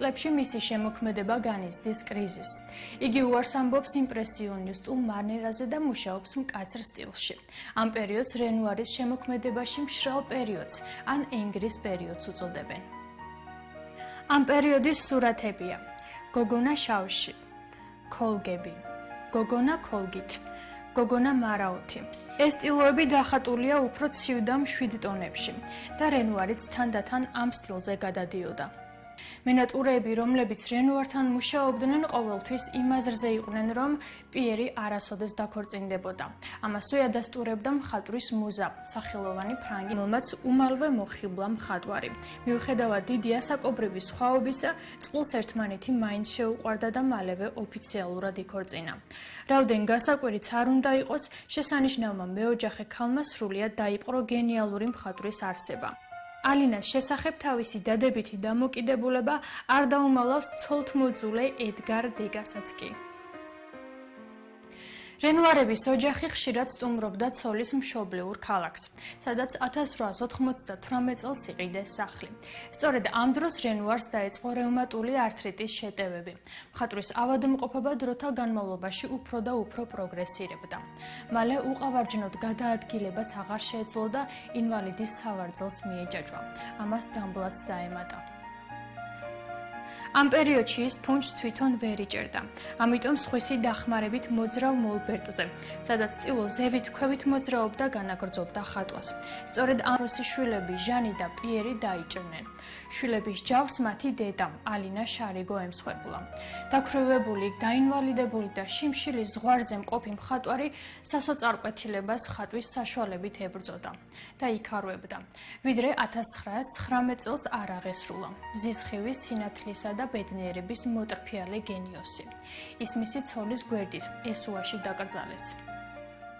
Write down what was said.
წლებში მისი შემოქმედება განიცდის კრიზისს. იგი უარს ამბობს იმპრესიონისტულ მანერაზე და მუშაობს მკაცრ სტილში. ამ პერიოდს რენუარის შემოქმედებაში მშრალ პერიოდს ან ენგრის პერიოდს უწოდებენ. ამ პერიოდის სურათებია: გოგონა შავში, ქოლგები, გოგონა ქოლგით, გოგონა მარაოთი. ეს სტილოები დახატულია უფრო ცივ და მშვიდ ტონებში და რენუარიც თანდათან ამ სტილზე გადადიოდა. მენატურეები, რომლებიც რენუართან მუშაობდნენ, ყოველთვის იმ აზრზე იყვნენ, რომ პიერი არასოდეს დაქორწინდებოდა. ამასვე ადასტურებდა მხატვრის მუზა, სახელოვანი ფრანგი, რომელმაც უმალვე მოხიბლა მხატვარი. მიუხედავად დიდი ასაკობრივი სხვაობისა, წყვილს ერთმანეთი მაინც შეუყვარდა და მალევე ოფიციალურად იქორწინა. რაოდენ გასაკვირიც არ უნდა იყოს, შესანიშნავმა მეოჯახე ქალმა სრულიად დაიპყრო გენიალური მხატვრის არსება. ალინას შესახებ თავისი დადებითი დამოკიდებულება არ დაუმალავს ცოლთმოძულე ედგარ დეგასაც კი. რენუარების ოჯახი ხშირად სტუმრობდა ცოლის მშობლიურ ქალაქს, სადაც 1898 წელს იყიდეს სახლი. სწორედ ამ დროს რენუარს დაეწყო რევმატული ართრიტის შეტევები. მხატვრის ავადმყოფობა დროთა განმავლობაში უფრო და უფრო პროგრესირებდა. მალე უყავარჯნოდ გადაადგილებაც აღარ შეეძლო და ინვალიდის სავარძელს მიეჯაჭვა. ამას დამბლაც დაემატა. ამ პერიოდში ის ფუნჩს თვითონ ვერ იჭერდა. ამიტომ სხვისი დახმარებით მოძრავ მოლბერტზე, სადაც სტილო ზევით ქვევით მოძრაობდა განაგრძობდა ხატვას. სწორედ ამ დროს შვილები ჟანი და პიერი დაიჭრნენ. შვილების ჯავს მათი დედა, ალინა შარიგო ემსხვერპლა. დაქვრივებული, დაინვალიდებული და შიმშილის ზღვარზე მყოფი მხატვარი სასოწარკვეთილებას ხატვის საშუალებით ებრძოდა და იქარვებდა, ვიდრე 1919 წელს არ აღესრულა. მზისხივის, სინათლისა და ბედნიერების მოტრფიალე გენიოსი. ის მისი ცოლის გვერდით ესუაში დაკრძალეს.